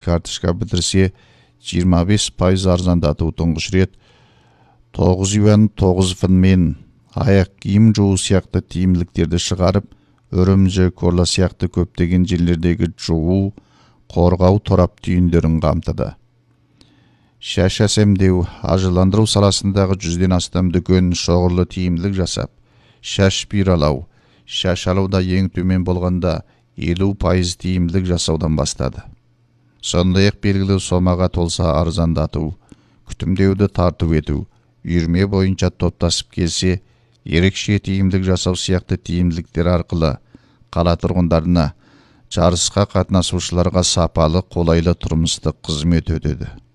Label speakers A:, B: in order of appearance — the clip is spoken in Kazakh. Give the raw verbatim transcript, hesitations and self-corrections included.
A: карточка бітірсе, жиырма бес пайыз арзандату тұңғыш рет, тоғыз юан тоғыз фунмен аяқ киім жуу сияқты тиімділіктерді шығарып, Үрімжі, Корла сияқты көптеген жерлердегі жуу, қорғау торап түйіндерін қамтыды. Шаш әсемдеу, ажыландыру саласындағы жүзден астам дүкен шоғырлы тиімділік жасап, шаш спиралау, шаш алуда ең төмен болғанда елу пайыз тиімділік жасаудан бастады. Сондай-ақ белгілі сомаға толса арзандату, күтімдеуді тарту ету, үйірме бойынша топтасып келсе, ерекше тиімділік жасау сияқты тиімділіктер арқылы қала тұрғындарына, жарысқа қатынасушыларға сапалы, қолайлы тұрмыстық қызмет өтеді.